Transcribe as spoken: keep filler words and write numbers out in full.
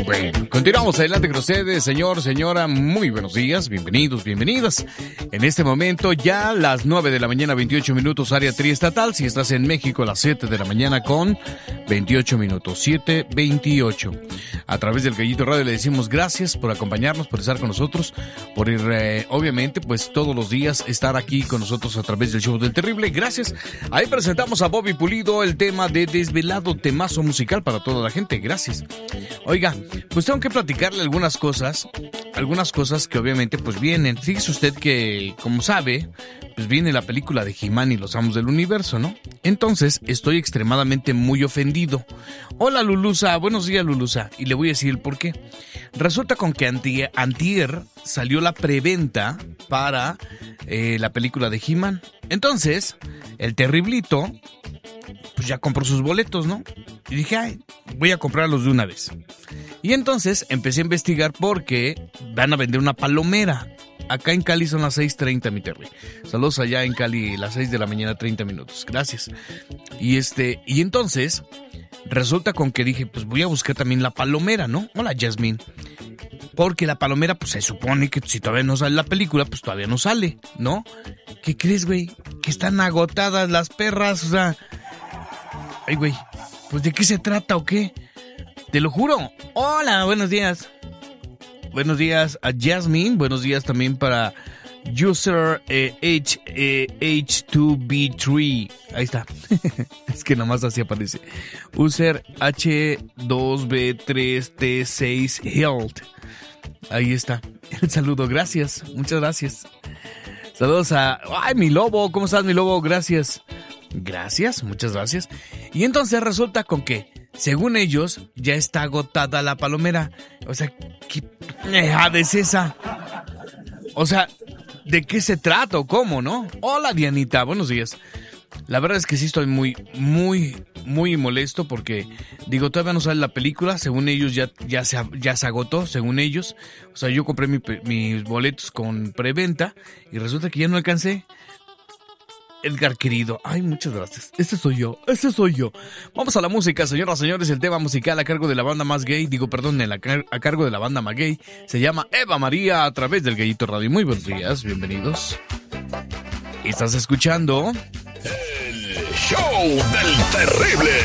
Bueno, continuamos adelante con ustedes, señor, señora, muy buenos días, bienvenidos, bienvenidas. En este momento ya las nueve de la mañana, veintiocho minutos, área triestatal. Si estás en México, a las siete de la mañana con veintiocho minutos, siete veintiocho. A través del Gallito Radio le decimos gracias por acompañarnos, por estar con nosotros, por ir, eh, obviamente, pues todos los días estar aquí con nosotros a través del Show del Terrible. Gracias. Ahí presentamos a Bobby Pulido, el tema de Desvelado, temazo musical para toda la gente. Gracias. Oiga, pues tengo que platicarle algunas cosas, algunas cosas que obviamente pues vienen. Fíjese usted que, como sabe, pues viene la película de He-Man y los Amos del Universo, ¿no? Entonces estoy extremadamente muy ofendido. Hola Lulusa, buenos días Lulusa, y le voy a decir el por qué. Resulta con que antier, antier salió la preventa para eh, la película de He-Man. Entonces, el Terriblito pues ya compró sus boletos, ¿no? Y dije, ay, voy a comprarlos de una vez. Y entonces empecé a investigar porque van a vender una palomera. Acá en Cali son las seis treinta, mi Terry. Saludos allá en Cali, las seis de la mañana, treinta minutos. Gracias. Y este, y entonces, resulta con que dije, pues voy a buscar también la palomera, ¿no? Hola, Yasmín. Porque la palomera, pues se supone que si todavía no sale la película, pues todavía no sale, ¿no? ¿Qué crees, güey? Que están agotadas las perras, o sea... Ay, güey, pues ¿de qué se trata o qué? Te lo juro. Hola, buenos días. Buenos días a Jasmine. Buenos días también para User eh, H, eh, H dos B tres. Ahí está. Es que nomás así aparece. User H dos B tres T seis Health. Ahí está. El saludo, gracias. Muchas gracias. Saludos a... Ay, mi lobo. ¿Cómo estás, mi lobo? Gracias. Gracias, muchas gracias. Y entonces resulta con que, según ellos, ya está agotada la palomera. O sea, ¿qué nejada es esa? O sea, ¿de qué se trata o cómo, no? Hola, Dianita, buenos días. La verdad es que sí estoy muy, muy, muy molesto porque, digo, todavía no sale la película. Según ellos ya, ya, se, ya se agotó, según ellos. O sea, yo compré mi, mis boletos con preventa y resulta que ya no alcancé. Edgar querido, ay, muchas gracias. Este soy yo, este soy yo. Vamos a la música, señoras y señores. El tema musical a cargo de la banda más gay, digo, perdón, a, car- a cargo de la banda más gay, se llama Eva María a través del Gallito Radio. Muy buenos días, bienvenidos. Estás escuchando El Show del Terrible.